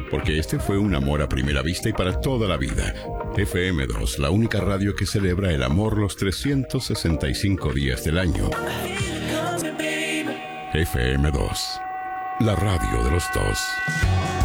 porque este fue un amor a primera vista y para toda la vida. FM2, la única radio que celebra el amor los 365 días del año. FM2, la radio de los dos.